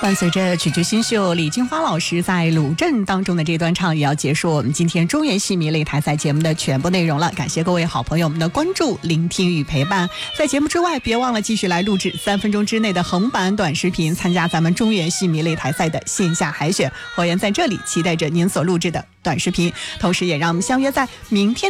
伴随着曲剧新秀李金花老师在鲁镇当中的这段唱，也要结束我们今天中原戏迷擂台赛节目的全部内容了。感谢各位好朋友们的关注、聆听与陪伴。在节目之外，别忘了继续来录制3分钟之内的横版短视频，参加咱们中原戏迷擂台赛的线下海选。火焰在这里期待着您所录制的短视频，同时也让我们相约在明天